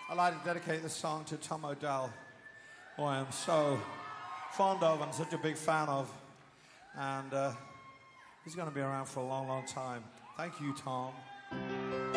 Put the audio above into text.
I'd like to dedicate this song to Tom O'Dell, who I am so fond of and such a big fan of. And he's going to be around for a long, long time. Thank you, Tom.